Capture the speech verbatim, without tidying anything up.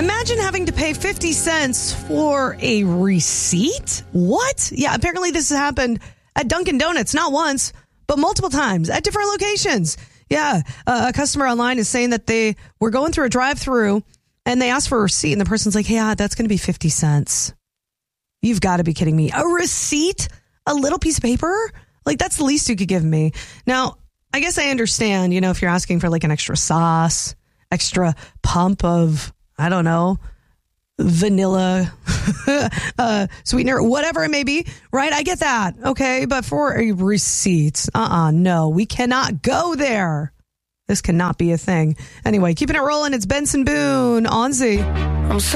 Imagine having to pay fifty cents for a receipt. What? Yeah, apparently this has happened at Dunkin' Donuts, not once, but multiple times at different locations. Yeah, uh, a customer online is saying that they were going through a drive-thru and they asked for a receipt, and the person's like, yeah, that's going to be fifty cents. You've got to be kidding me. A receipt? A little piece of paper? Like, that's the least you could give me. Now, I guess I understand, you know, if you're asking for like an extra sauce, extra pump of, I don't know, vanilla uh, sweetener, whatever it may be, right? I get that. Okay. But for a receipt, uh-uh, no, we cannot go there. This cannot be a thing. Anyway, keeping it rolling. It's Benson Boone on Z. I'm